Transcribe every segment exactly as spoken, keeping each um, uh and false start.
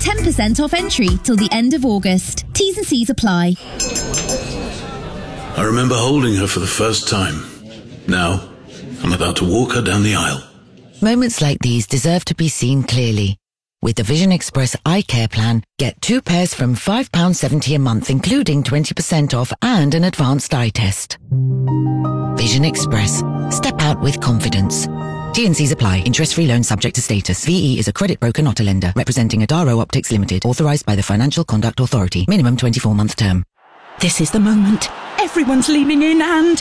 ten percent off entry till the end of August. T's and C's apply. I remember holding her for the first time. Now, I'm about to walk her down the aisle. Moments like these deserve to be seen clearly. With the Vision Express Eye Care Plan, get two pairs from five pounds seventy a month, including twenty percent off and an advanced eye test. Vision Express. Step out with confidence. T and C's apply. Interest-free loan subject to status. V E is a credit broker, not a lender. Representing Adaro Optics Limited. Authorised by the Financial Conduct Authority. Minimum twenty-four month term. This is the moment. Everyone's leaning in and...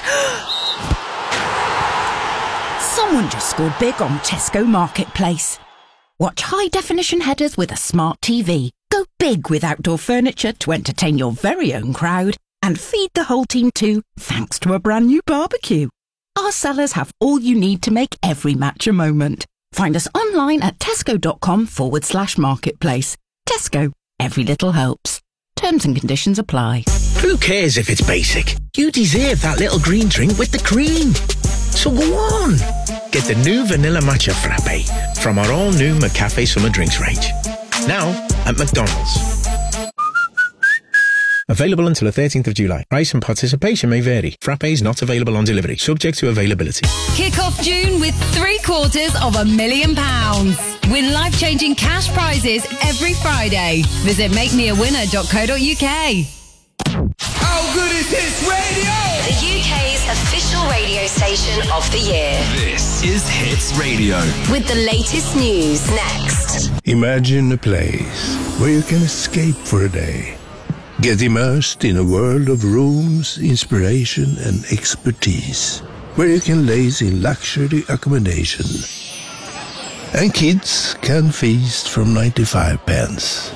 Someone just scored big on Tesco Marketplace. Watch high-definition headers with a smart T V. Go big with outdoor furniture to entertain your very own crowd. And feed the whole team too, thanks to a brand new barbecue. Our sellers have all you need to make every match a moment. Find us online at tesco.com forward slash marketplace. Tesco. Every little helps. Terms and conditions apply. Who cares if it's basic? You deserve that little green drink with the cream. So go on. Get the new Vanilla Matcha Frappe from our all-new McCafe Summer Drinks range. Now at McDonald's. Available until the thirteenth of July. Price and participation may vary. Frappes not available on delivery. Subject to availability. Kick off June with three quarters of a million pounds. Win life-changing cash prizes every Friday. Visit make me a winner dot co dot uk. How good is Hits Radio? The U K's official radio station of the year. This is Hits Radio. With the latest news next. Imagine a place where you can escape for a day. Get immersed in a world of rooms, inspiration and expertise, where you can laze in luxury accommodation. And kids can feast from ninety-five pence.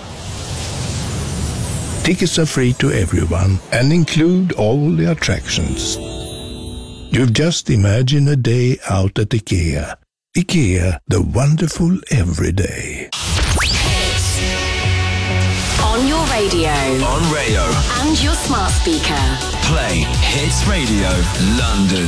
Tickets are free to everyone and include all the attractions. You've just imagined a day out at IKEA. IKEA, the wonderful everyday. On your radio. On Rayo. And your smart speaker. Play Hits Radio London.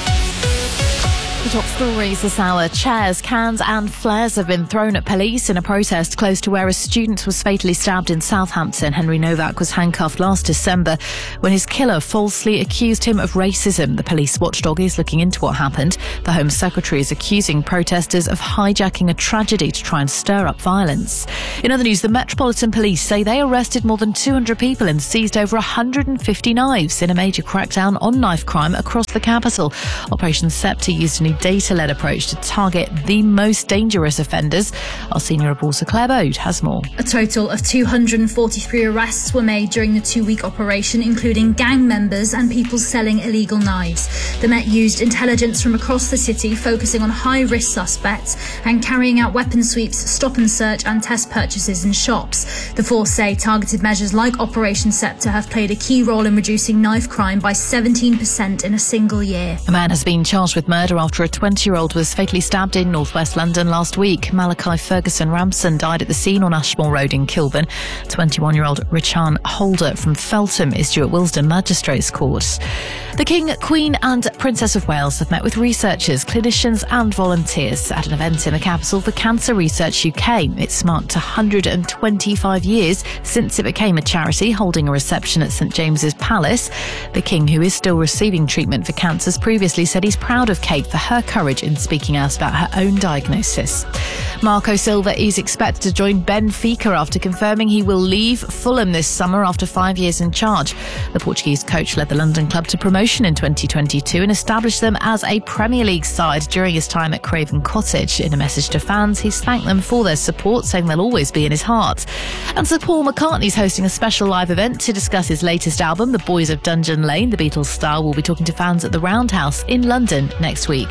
The top stories this hour. Chairs, cans and flares have been thrown at police in a protest close to where a student was fatally stabbed in Southampton. Henry Novak was handcuffed last December when his killer falsely accused him of racism. The police watchdog is looking into what happened. The Home Secretary is accusing protesters of hijacking a tragedy to try and stir up violence. In other news, the Metropolitan Police say they arrested more than two hundred people and seized over one hundred fifty knives in a major crackdown on knife crime across the capital. Operation Scepter used a new data-led approach to target the most dangerous offenders. Our senior reporter Claire Bode has more. A total of two hundred forty-three arrests were made during the two-week operation, including gang members and people selling illegal knives. The Met used intelligence from across the city, focusing on high-risk suspects and carrying out weapon sweeps, stop and search and test purchases in shops. The force say targeted measures like Operation Scepter have played a key role in reducing knife crime by seventeen percent in a single year. A man has been charged with murder after a twenty-year-old was fatally stabbed in northwest London last week. Malachi Ferguson Ramson died at the scene on Ashmore Road in Kilburn. twenty-one-year-old Richan Holder from Feltham is due at Willesden Magistrates Court. The King, Queen and Princess of Wales have met with researchers, clinicians and volunteers at an event in the capital for Cancer Research U K. It's marked one hundred twenty-five years since it became a charity, holding a reception at St James's Palace. The King, who is still receiving treatment for cancers, previously said he's proud of Kate for her courage in speaking out about her own diagnosis. Marco Silva is expected to join Benfica after confirming he will leave Fulham this summer after five years in charge. The Portuguese coach led the London club to promotion in twenty twenty-two and established them as a Premier League side during his time at Craven Cottage. In a message to fans, he's thanked them for their support, saying they'll always be in his heart. And Sir Paul McCartney's hosting a special live event to discuss his latest album, The Boys of Dungeon Lane. The Beatles star will be talking to fans at the Roundhouse in London next week.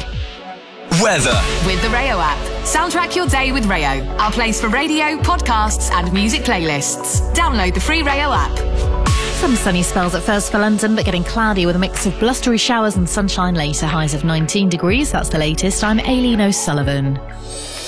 Weather. With the Rayo app. Soundtrack your day with Rayo. Our place for radio, podcasts and music playlists. Download the free Rayo app. Some sunny spells at first for London, but getting cloudy with a mix of blustery showers and sunshine later. Highs of nineteen degrees. That's the latest. I'm Aileen O'Sullivan.